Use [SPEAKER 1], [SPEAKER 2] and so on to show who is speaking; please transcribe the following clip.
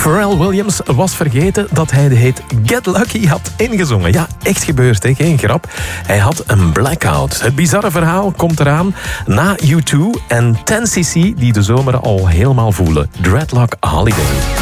[SPEAKER 1] Pharrell Williams was vergeten dat hij de hit Get Lucky had ingezongen. Ja, echt gebeurd, hè? Geen grap. Hij had een blackout. Het bizarre verhaal komt eraan na U2 en 10cc die de zomer al helemaal voelen. Dreadlock Holiday.